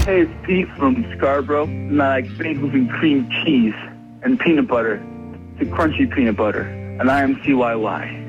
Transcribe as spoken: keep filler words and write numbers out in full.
Hey, it's Pete from Scarborough, and I like bagels and cream cheese and peanut butter. It's a crunchy peanut butter, and I am C Y Y.